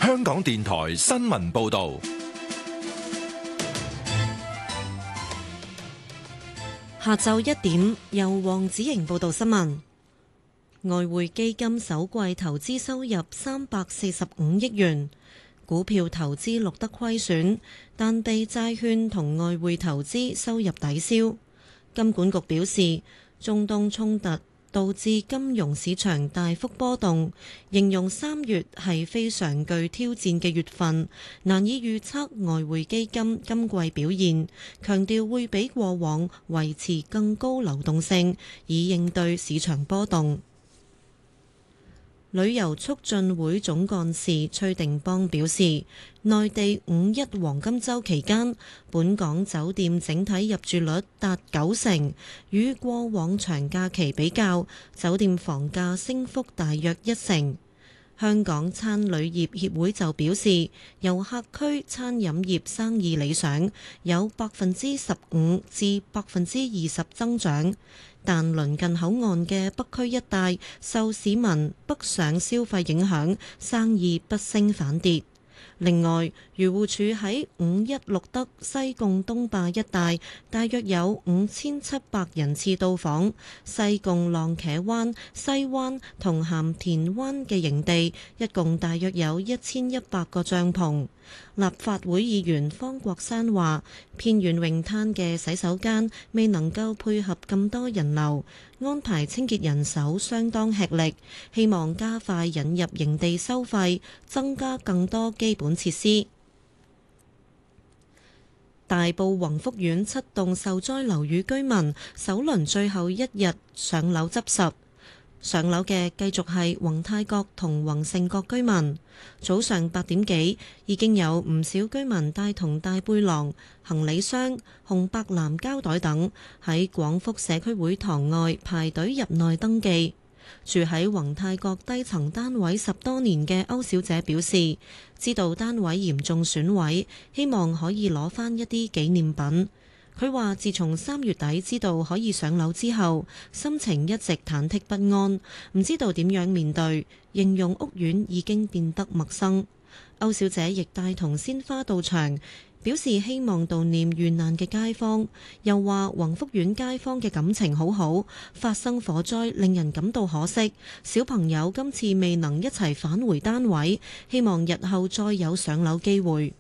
香港電台新聞報道。 下晝1點，由黃子瑩報道新聞。外匯基金首季投資收入345億元，股票投資錄得虧損，但被債券同外匯投資收入抵消。金管局表示，中東衝突導致金融市場大幅波動，形容3月係非常具挑戰嘅月份，難以預測外匯基金今季表現，強調會比過往維持更高流動性，以應對市場波動。旅遊促進會總幹事崔定邦表示，內地5·1黃金週期間，本港酒店整體入住率達90%，與過往長假期比較，酒店房價升幅大約1成。香港餐旅業協會就表示，遊客區餐飲業生意理想，有15%至20%增長，但鄰近口岸嘅北區一帶受市民北上消費影響，生意不升反跌。另外，漁護署喺5·1錄得西貢東壩一帶大約有5700人次到訪，西貢浪茄灣、西灣同鹹田灣嘅營地，一共大約有1100個帳篷。立法會議員方國珊話，偏遠泳灘嘅洗手間未能夠配合咁多人流，安排清潔人手相當吃力，希望加快引入營地收費，增加更多基本設施。大埔宏福苑7棟受災樓宇居民首輪最後一日上樓執拾，上樓嘅繼續係宏泰閣同宏盛閣居民。早上8點幾，已經有唔少居民帶同大背囊、行李箱、紅白藍膠袋等喺廣福社區會堂外排隊入內登記。住喺宏泰閣低層單位10多年嘅歐小姐表示，知道單位嚴重損毀，希望可以攞返一啲紀念品。佢話自從3月底知道可以上樓之後，心情一直忐忑不安，唔知道點樣面對，形容屋苑已經變得陌生。歐小姐亦帶同鮮花到場，表示希望悼念遇難嘅街坊，又話宏福苑街坊嘅感情好好，發生火災令人感到可惜，小朋友今次未能一齊返回單位，希望日後再有上樓機會。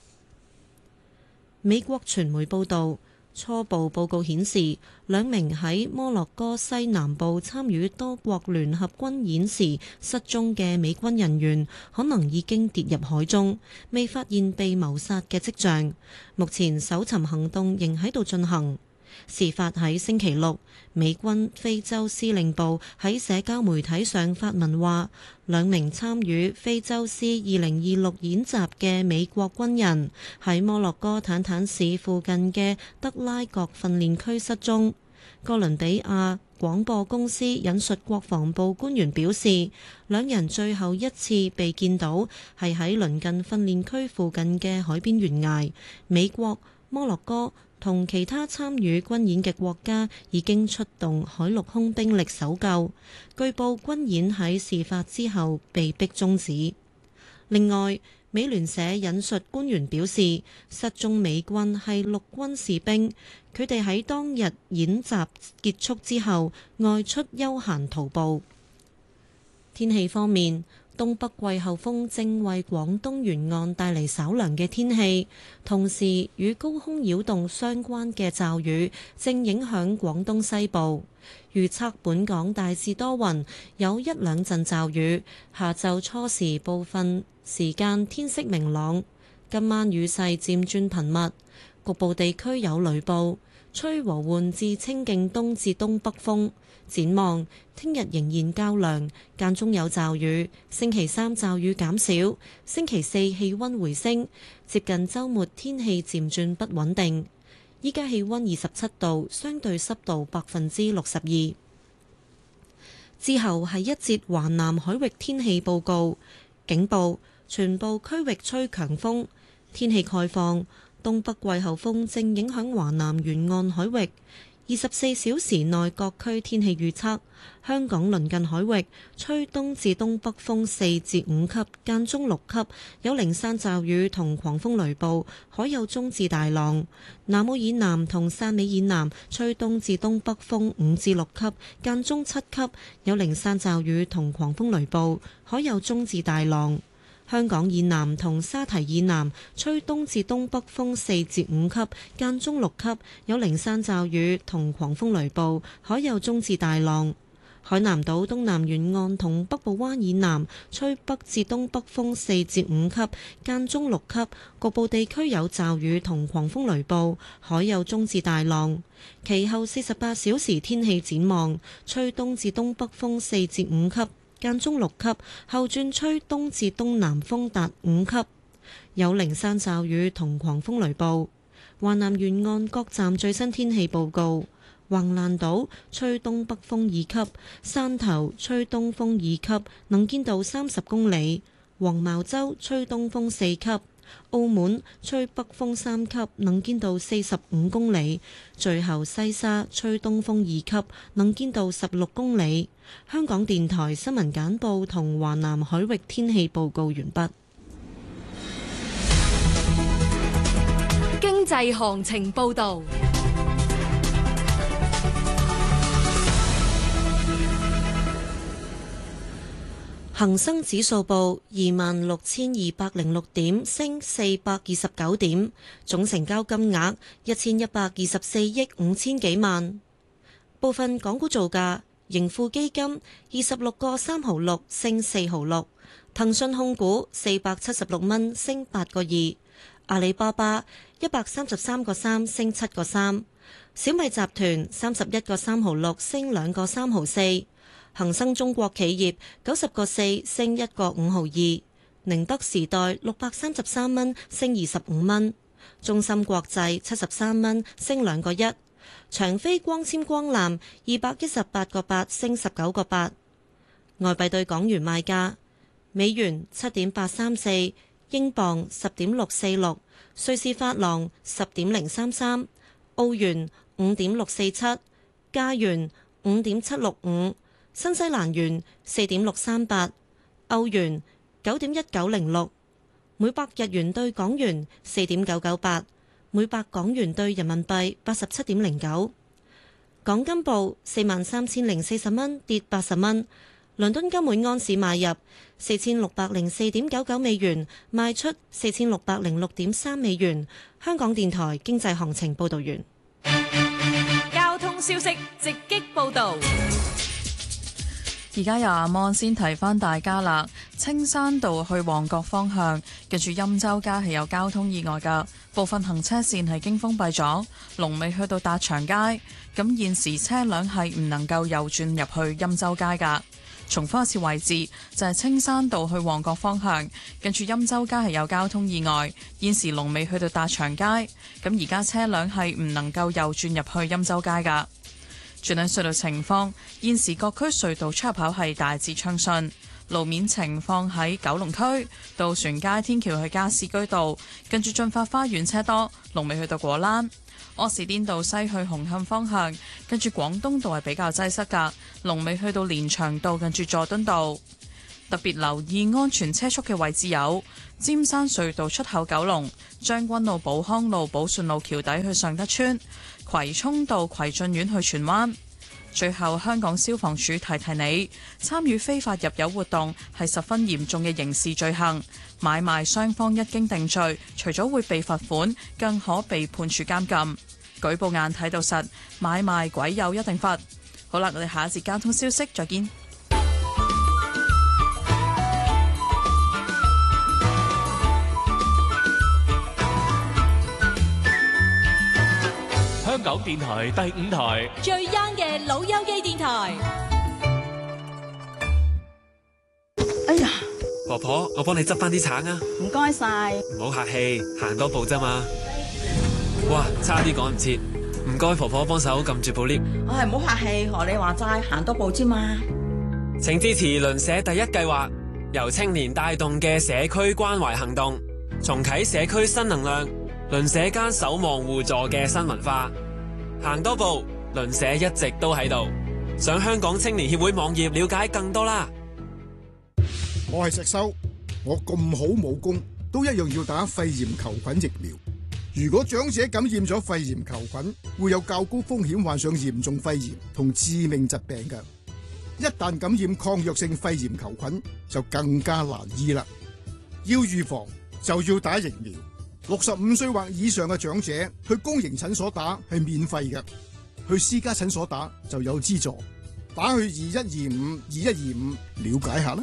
美國傳媒報道，初步報告顯示，2名喺摩洛哥西南部參與多國聯合軍演時失蹤嘅美軍人員，可能已經跌入海中，未發現被謀殺嘅跡象。目前搜尋行動仍喺度進行。事發喺星期六，美軍非洲司令部喺社交媒體上發文話，2名參與非洲獅2026演習嘅美國軍人喺摩洛哥坦坦市附近嘅德拉國訓練區失蹤。哥倫比亞廣播公司引述國防部官員表示，2人最後一次被見到係喺鄰近訓練區附近嘅海邊懸崖。美國、摩洛哥同其他參與軍演嘅國家已經出動海陸空兵力搜救。據報軍演喺事發之後被迫終止。另外，美聯社引述官員表示，失蹤美軍係陸軍士兵，佢哋喺當日演習結束之後外出休閒徒步。天氣方面，東北季候風正為廣東沿岸帶嚟稍涼嘅天氣，同時與高空擾動相關嘅驟雨正影響廣東西部。預測本港大致多雲，有1、2陣驟雨，下晝初時部分時間天色明朗，今晚雨勢漸轉頻密，局部地區有雷暴，吹和緩至清勁東至東北風。展望聽日仍然較涼，間中有驟雨。星期3驟雨減少，星期4氣溫回升，接近週末天氣漸轉不穩定。依家氣溫27度，相對濕度62%。之後係一節華南海域天氣報告，警報，全部區域吹強風，天氣概況。東北季候風正影響華南沿岸海域。 24小時內各區天氣預測：香港鄰近海域吹東至東北風4至5級，間中6級，有零散驟雨同狂風雷暴，海有中至大浪。南澳以南同汕尾以南吹東至東北風5至6級，間中7級，有零散驟雨同狂風雷暴，海有中至大浪。香港以南同沙堤以南吹東至東北風4至5級，間中6級，有零散驟雨同狂風雷暴，海有中至大浪。海南島東南沿岸同北部灣以南吹北至東北風4至5級，間中6級，局部地區有驟雨同狂風雷暴，海有中至大浪。其後48小時天氣展望，吹東至東北風4至5級，間中6級，後轉吹東至東南風達5級，有零散驟雨同狂風雷暴。華南沿岸各站最新天氣報告：橫瀾島吹東北風2級，汕頭吹東風2級，能見度30公里；黃茅洲吹東風4級，澳門吹北風3級，能見度45公里；最後西沙吹東風2級，能見度16公里。香港電台新聞簡報同華南海域天氣報告完畢。 經濟行情報道。 恒生指數報26,206點，升429點，總成交金額1124億5千幾萬。部分港股造價：盈富基金26個3毫6升4毫6，騰訊控股476蚊升8個2，阿里巴巴133個3升7個3，小米集團31個3毫6升2個3毫4。恒生中國企業90個4升1個5毫2，寧德時代633蚊升25蚊，中芯國際73蚊升2個1，長飛光纖光纜218個8升19個8。外幣對港元賣價：美元7.834，英鎊10.646，瑞士法郎10.033，澳元5.647，加元5.765。新西蘭元4.638，歐元9.1906，每百日元對港元4.998，每百港元對人民幣87.09。港金報43,040蚊，跌80蚊。倫敦金每安士買入4,604.99美元，賣出4,606.3美元。香港電台經濟行情報導完。 交通消息直擊報導。 而家由阿芒先提翻大家啦，青山道去旺角方向，近住欽州街係有交通意外㗎，部分行車線係經封閉咗，龍尾去到達祥街。咁現時車輛係唔能夠右轉入去欽州街㗎。重複一次位置就係青山道去旺角方向，近住欽州街係有交通意外，現時龍尾去到達祥街。咁而家車輛係唔能夠右轉入去欽州街㗎。轉睇隧道情況，現時各區隧道出入口係大致暢順。路面情況喺九龍區渡船街天橋去加士居道，近住進發花園車多，龍尾去到果欄。柯士甸道西去紅磡方向，近住廣東道係比較擠塞㗎，龍尾去到連翔道近住佐敦道。特別留意安全車速嘅位置有尖山隧道出口九龍、將軍澳寶康路寶順路橋底去尚德村、葵涌道葵俊苑去荃灣。最後，香港消防處提提你，參與非法入油活動係十分嚴重嘅刑事罪行，買賣雙方一經定罪，除咗會被罰款，更可被判處監禁。舉報眼睇到實，買賣鬼有一定罰。好啦，我哋下一節交通消息再見。 香港電台第5台最 young 嘅老友記電台。 哎呀， 婆婆，我幫你執翻啲橙啊！ 唔該晒。 唔好客氣，行多步啫嘛。哇，差啲趕唔切，唔該婆婆幫手撳住部 lift。 唉，唔好客氣，學你話齋，行多步啫嘛。 請支持鄰舍第一計劃，由青年帶動嘅社區關懷行動，重啟社區新能量，鄰舍間守望互助嘅新文化。行多步， 鄰舍一直都喺度。上香港青年協會網頁了解更多啦。 我係石修，我咁好武功，都一樣要打肺炎球菌疫苗。如果長者感染咗肺炎球菌，會有較高風險患上嚴重肺炎同致命疾病嘅。一旦感染抗藥性肺炎球菌，就更加難醫啦。要預防就要打疫苗。65歲或以上嘅長者去公營診所打係免費嘅，去私家診所打就有資助。打去21252125了解下啦。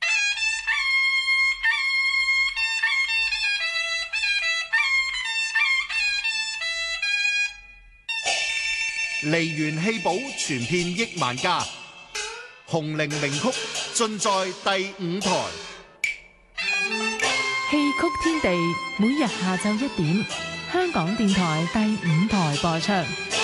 梨園戲寶傳遍億萬家，紅伶名曲盡在第5台。 戲曲天地每日下晝1點，香港電台第5台播出。